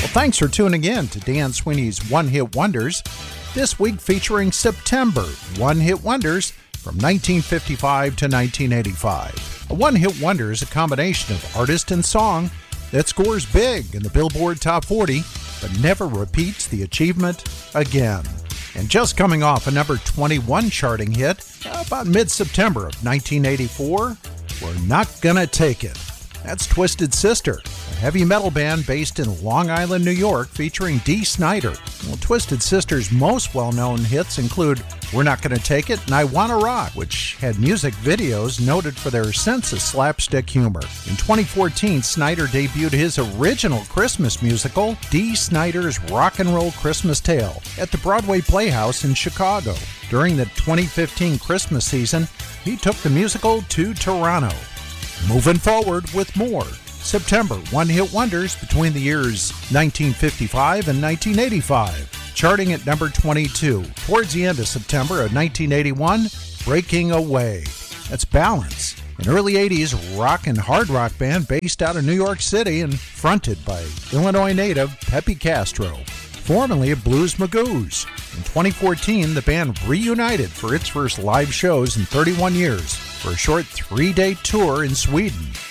Thanks for tuning in to Dan Sweeney's One Hit Wonders. This week featuring September One Hit Wonders from 1955 to 1985. A one hit wonder is a combination of artist and song that scores big in the Billboard Top 40, but never repeats the achievement again. And just coming off a number 21 charting hit about mid-September of 1984, We're Not Gonna Take It. That's Twisted Sister, a heavy metal band based in Long Island, New York, featuring Dee Snider. Well, Twisted Sister's most well-known hits include We're Not Gonna Take It and I Wanna Rock, which had music videos noted for their sense of slapstick humor. In 2014, Snider debuted his original Christmas musical, Dee Snider's Rock and Roll Christmas Tale, at the Broadway Playhouse in Chicago. During the 2015 Christmas season, he took the musical to Toronto. Moving forward with more September one-hit wonders between the years 1955 and 1985. Charting at number 22. Towards the end of September of 1981, Breaking Away. That's Balance, an early 80s rock and hard rock band based out of New York City and fronted by Illinois native Pepe Castro, formerly of Blues Magoos. In 2014, the band reunited for its first live shows in 31 years for a short 3-day tour in Sweden.